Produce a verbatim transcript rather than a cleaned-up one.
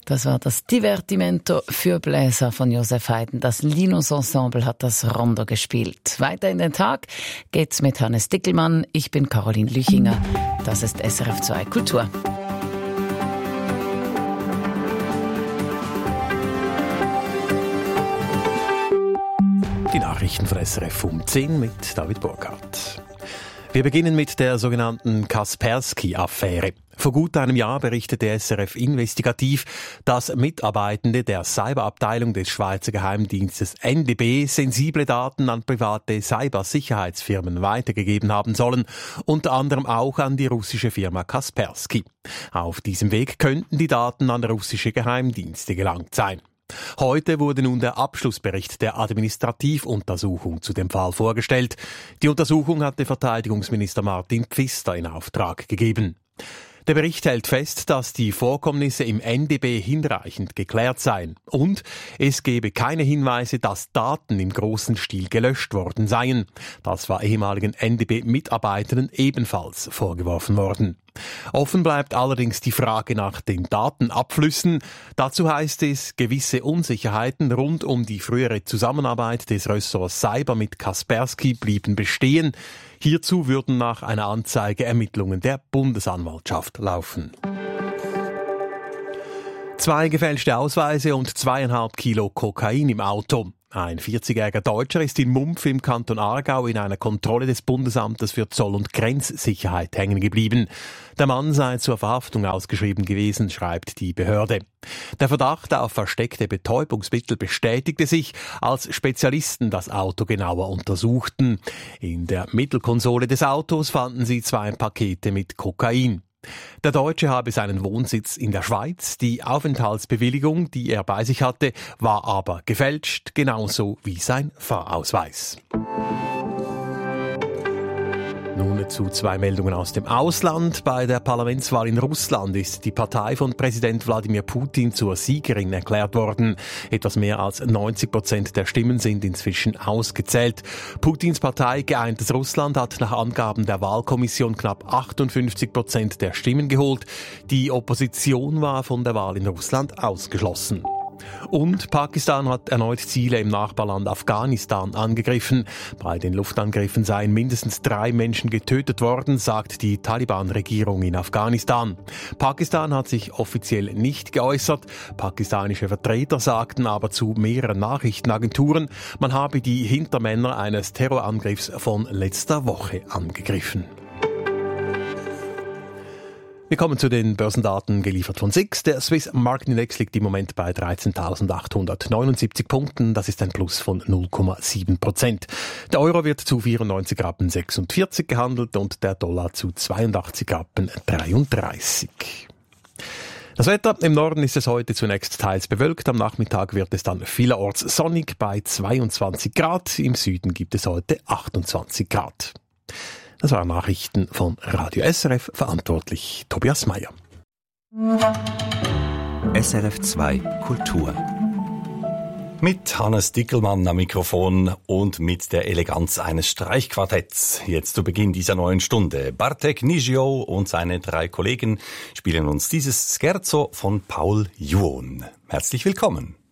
Das war das Divertimento für Bläser von Josef Haydn. Das Linus Ensemble hat das Rondo gespielt. Weiter in den Tag geht's mit Hannes Dickelmann. Ich bin Caroline Lüchinger. Das ist S R F zwei Kultur. Die Nachrichten von S R F um zehn mit David Burkhardt. Wir beginnen mit der sogenannten Kaspersky-Affäre. Vor gut einem Jahr berichtete S R F investigativ, dass Mitarbeitende der Cyberabteilung des Schweizer Geheimdienstes N D B sensible Daten an private Cybersicherheitsfirmen weitergegeben haben sollen, unter anderem auch an die russische Firma Kaspersky. Auf diesem Weg könnten die Daten an russische Geheimdienste gelangt sein. Heute wurde nun der Abschlussbericht der Administrativuntersuchung zu dem Fall vorgestellt. Die Untersuchung hatte Verteidigungsminister Martin Pfister in Auftrag gegeben. Der Bericht hält fest, dass die Vorkommnisse im N D B hinreichend geklärt seien und es gebe keine Hinweise, dass Daten im großen Stil gelöscht worden seien. Das war ehemaligen N D B-Mitarbeitern ebenfalls vorgeworfen worden. Offen bleibt allerdings die Frage nach den Datenabflüssen. Dazu heißt es, gewisse Unsicherheiten rund um die frühere Zusammenarbeit des Ressorts Cyber mit Kaspersky blieben bestehen. Hierzu würden nach einer Anzeige Ermittlungen der Bundesanwaltschaft laufen. Zwei gefälschte Ausweise und zweieinhalb Kilo Kokain im Auto. Ein vierzigjähriger Deutscher ist in Mumpf im Kanton Aargau in einer Kontrolle des Bundesamtes für Zoll- und Grenzsicherheit hängen geblieben. Der Mann sei zur Verhaftung ausgeschrieben gewesen, schreibt die Behörde. Der Verdacht auf versteckte Betäubungsmittel bestätigte sich, als Spezialisten das Auto genauer untersuchten. In der Mittelkonsole des Autos fanden sie zwei Pakete mit Kokain. Der Deutsche habe seinen Wohnsitz in der Schweiz. Die Aufenthaltsbewilligung, die er bei sich hatte, war aber gefälscht, genauso wie sein Fahrausweis. Nun zu zwei Meldungen aus dem Ausland. Bei der Parlamentswahl in Russland ist die Partei von Präsident Wladimir Putin zur Siegerin erklärt worden. Etwas mehr als neunzig Prozent der Stimmen sind inzwischen ausgezählt. Putins Partei Geeintes Russland hat nach Angaben der Wahlkommission knapp achtundfünfzig Prozent der Stimmen geholt. Die Opposition war von der Wahl in Russland ausgeschlossen. Und Pakistan hat erneut Ziele im Nachbarland Afghanistan angegriffen. Bei den Luftangriffen seien mindestens drei Menschen getötet worden, sagt die Taliban-Regierung in Afghanistan. Pakistan hat sich offiziell nicht geäußert. Pakistanische Vertreter sagten aber zu mehreren Nachrichtenagenturen, man habe die Hintermänner eines Terrorangriffs von letzter Woche angegriffen. Wir kommen zu den Börsendaten, geliefert von S I X. Der Swiss Marketindex liegt im Moment bei dreizehntausendachthundertneunundsiebzig Punkten. Das ist ein Plus von null Komma sieben Prozent. Der Euro wird zu vierundneunzig Rappen sechsundvierzig gehandelt und der Dollar zu zweiundachtzig Rappen dreiunddreißig. Das Wetter: Im Norden ist es heute zunächst teils bewölkt. Am Nachmittag wird es dann vielerorts sonnig bei zweiundzwanzig Grad. Im Süden gibt es heute achtundzwanzig Grad. Das waren Nachrichten von Radio S R F, verantwortlich Tobias Meyer. S R F zwei Kultur. Mit Hannes Dickelmann am Mikrofon und mit der Eleganz eines Streichquartetts. Jetzt zu Beginn dieser neuen Stunde. Bartek Nigio und seine drei Kollegen spielen uns dieses Scherzo von Paul Juon. Herzlich willkommen.